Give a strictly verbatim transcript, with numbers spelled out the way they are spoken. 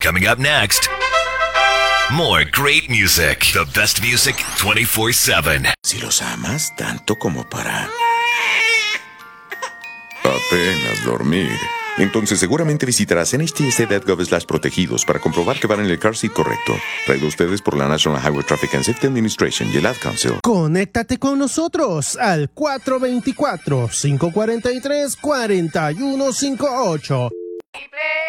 Coming up next, more great music. The best music twenty-four seven. Si los amas tanto como para apenas dormir, entonces seguramente visitarás N H T S A punto gov slash protegidos para comprobar que van en el car seat correcto. Traído a ustedes por la National Highway Traffic and Safety Administration y el Ad Council. Conéctate con nosotros al cuatro dos cuatro, cinco cuatro tres, cuatro uno cinco ocho.